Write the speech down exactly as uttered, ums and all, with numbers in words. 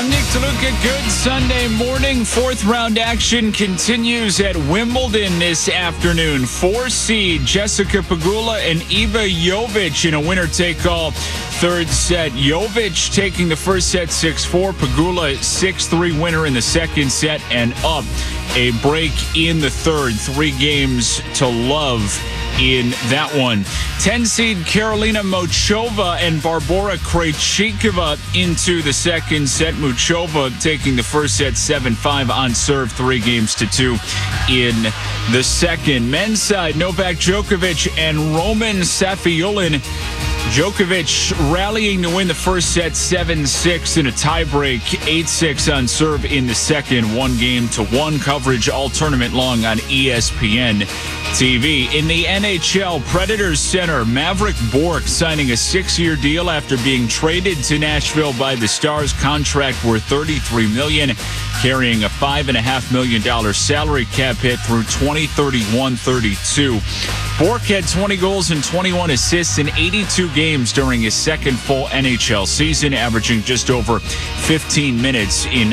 I'm Nick DeLuca. Good Sunday morning. Fourth round action continues at Wimbledon this afternoon. Four seed Jessica Pegula and Iva Jovic in a winner-take-all third set. Jovic taking the first set six four. Pegula six three winner in the second set and up. A break in the third. Three games to love in that one. ten seed Karolina Muchova and Barbora Krejcikova into the second set. Muchova taking the first set seven five on serve, three games to two in the second. Men's side, Novak Djokovic and Roman Safiullin. Djokovic rallying to win the first set seven six in a tiebreak, eight six on serve in the second, one game to one. Coverage all tournament long on E S P N T V. In the N H L, Predators center Maverick Bourque signing a six-year deal after being traded to Nashville by the Stars. Contract worth thirty-three million dollars, carrying a five point five million dollars salary cap hit through twenty thirty-one thirty-two. Bourque had twenty goals and twenty-one assists in eighty-two games during his second full N H L season, averaging just over fifteen minutes in